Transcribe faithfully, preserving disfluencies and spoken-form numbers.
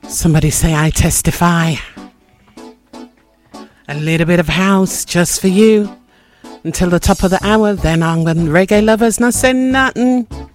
Somebody say I testify. A little bit of house just for you until the top of the hour. Then I'm going reggae lovers not saying nothing.